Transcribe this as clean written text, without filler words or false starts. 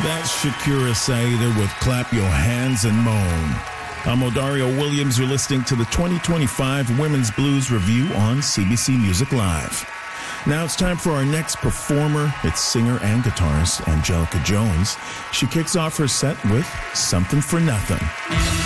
That's Shakira Saida with Clap Your Hands and Moan. I'm Odario Williams. You're listening to the 2025 Women's Blues Review on CBC Music Live. Now it's time for our next performer. It's singer and guitarist Angelica Jones. She kicks off her set with Something for Nothing.